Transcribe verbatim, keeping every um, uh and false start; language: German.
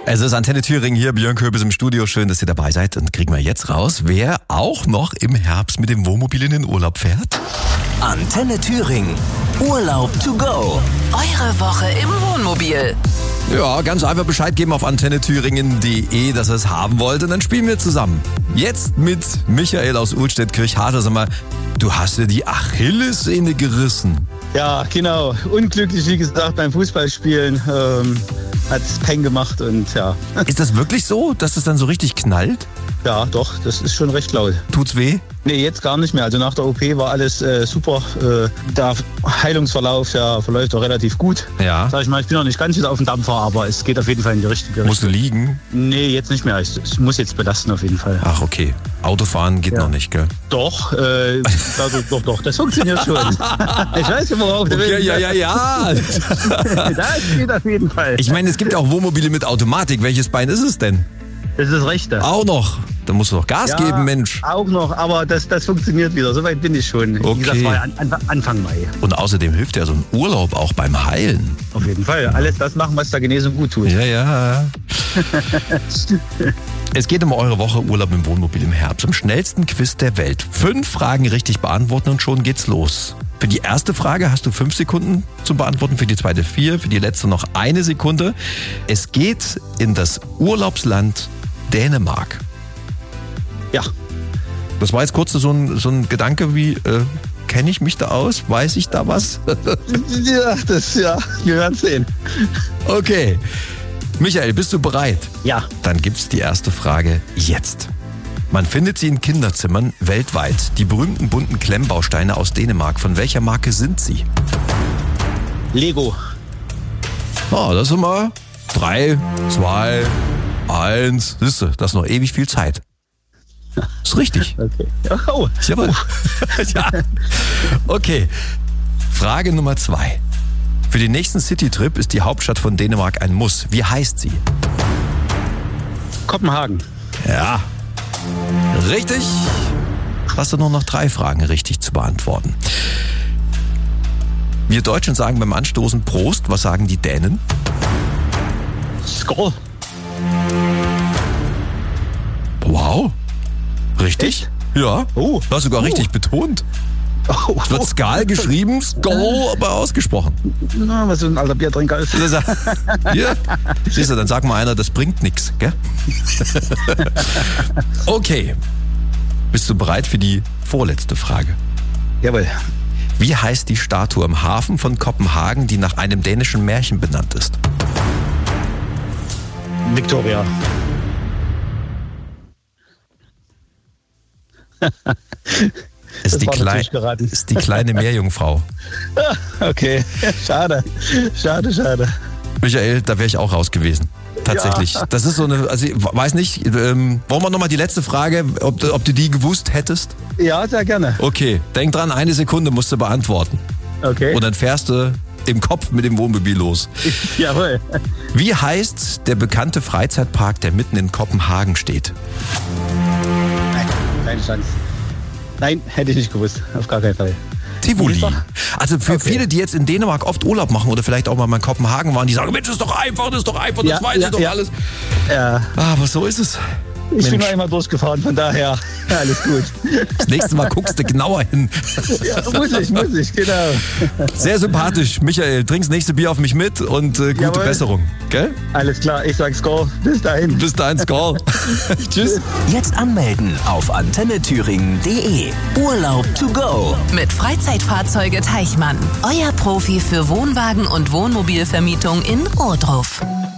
Es ist Antenne Thüringen hier, Björn Köbis im Studio. Schön, dass ihr dabei seid. Und kriegen wir jetzt raus, wer auch noch im Herbst mit dem Wohnmobil in den Urlaub fährt. Antenne Thüringen. Urlaub to go. Eure Woche im Wohnmobil. Ja, ganz einfach Bescheid geben auf antenne thüringen punkt de, dass ihr es haben wollt. Und dann spielen wir zusammen. Jetzt mit Michael aus Uhlstedt-Kirchhardt. Sag mal, du hast dir die Achillessehne gerissen. Ja, genau. Unglücklich, wie gesagt, beim Fußballspielen ähm, hat es Peng gemacht und ja. Ist das wirklich so, dass es dann so richtig knallt? Ja, doch, das ist schon recht laut. Tut's weh? Nee, jetzt gar nicht mehr. Also nach der O P war alles äh, super. Äh, der Heilungsverlauf, der verläuft auch relativ gut. Ja. Sag ich mal, ich bin noch nicht ganz wieder auf dem Dampfer, aber es geht auf jeden Fall in die richtige Richtung. Musst du liegen? Nee, jetzt nicht mehr. Ich, ich muss jetzt belasten auf jeden Fall. Ach, okay. Autofahren geht Ja. noch nicht, gell? Doch, äh, also, doch, doch, das funktioniert schon. Ich weiß, worauf du Okay, willst. ja, ja, ja. Das geht auf jeden Fall. Ich meine, es gibt ja auch Wohnmobile mit Automatik. Welches Bein ist es denn? Das ist das Rechte. Auch noch. Da musst du doch Gas Ja, geben, Mensch. Auch noch, aber das, das funktioniert wieder. Soweit bin ich schon. Okay. Wie gesagt, war ja an, an, Anfang Mai. Und außerdem hilft ja so ein Urlaub auch beim Heilen. Auf jeden Fall. Alles das machen, was der Genesung gut tut. Ja, ja. Es geht um eure Woche Urlaub im Wohnmobil im Herbst. Im schnellsten Quiz der Welt. Fünf Fragen richtig beantworten und schon geht's los. Für die erste Frage hast du fünf Sekunden zum Beantworten, für die zweite vier, für die letzte noch eine Sekunde. Es geht in das Urlaubsland Dänemark. Ja. Das war jetzt kurz so ein, so ein Gedanke wie, äh, kenne ich mich da aus? Weiß ich da was? Ja, das, ja, wir werden sehen. Okay. Michael, bist du bereit? Ja. Dann gibt's die erste Frage jetzt. Man findet sie in Kinderzimmern weltweit. Die berühmten bunten Klemmbausteine aus Dänemark. Von welcher Marke sind sie? Lego. Oh, das sind wir. Drei, zwei, eins. Siehst du, das ist noch ewig viel Zeit. Ist richtig. Okay. Oh. Jawohl. Ja. Okay. Frage Nummer zwei. Für den nächsten Citytrip ist die Hauptstadt von Dänemark ein Muss. Wie heißt sie? Kopenhagen. Ja. Richtig. Hast du nur noch drei Fragen richtig zu beantworten. Wir Deutschen sagen beim Anstoßen Prost. Was sagen die Dänen? Skål. Wow. Richtig? Echt? Ja. Oh. Du hast sogar Oh. richtig betont. Oh. Es wird Skal geschrieben, Skol aber ausgesprochen. Na, was so ein alter Biertrinker ist. Ja. Siehst du, dann sag mal einer, das bringt nichts, gell? Okay. Bist du bereit für die vorletzte Frage? Jawohl. Wie heißt die Statue im Hafen von Kopenhagen, die nach einem dänischen Märchen benannt ist? Victoria. Ist Das die, war Klei natürlich geraten. ist die kleine Meerjungfrau. Okay, schade. Schade, schade. Michael, da wäre ich auch raus gewesen. Tatsächlich. Ja. Das ist so eine, also ich weiß nicht, ähm, wollen wir nochmal die letzte Frage, ob, du- ob du die gewusst hättest? Ja, sehr gerne. Okay, denk dran, eine Sekunde musst du beantworten. Okay. Und dann fährst du im Kopf mit dem Wohnmobil los. Jawohl. Wie heißt der bekannte Freizeitpark, der mitten in Kopenhagen steht? Nein, keine Chance. Nein, hätte ich nicht gewusst. Auf gar keinen Fall. Tivoli. Wie ist Also für Okay. viele, die jetzt in Dänemark oft Urlaub machen oder vielleicht auch mal in Kopenhagen waren, die sagen, Mensch, das ist doch einfach, das ist doch einfach, das Ja, weiß ja, ich doch ja. alles. Ja, Aber so ist es. ich bin Mensch. nur einmal durchgefahren, von daher alles gut. Das nächste Mal guckst du genauer hin. Ja, muss ich, muss ich, genau. Sehr sympathisch. Michael, trinkst nächste Bier auf mich mit und äh, gute Jawohl. Besserung. Gell? Alles klar, ich sag Skål. Bis dahin. Bis dahin, Skol. Tschüss. Jetzt anmelden auf antenne thüringen punkt de. Urlaub to go. Mit Freizeitfahrzeuge Teichmann. Euer Profi für Wohnwagen und Wohnmobilvermietung in Ohrdruf.